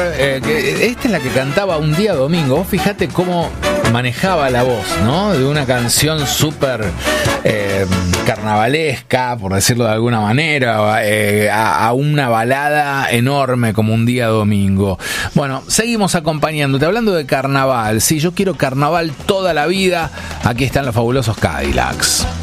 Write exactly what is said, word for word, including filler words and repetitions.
Eh, que esta es la que cantaba Un día domingo. Vos fijate cómo manejaba la voz, ¿no? De una canción súper eh, carnavalesca, por decirlo de alguna manera, eh, a, a una balada enorme como Un día domingo. Bueno, seguimos acompañándote. Hablando de carnaval, sí, yo quiero carnaval toda la vida. Aquí están los fabulosos Cadillacs.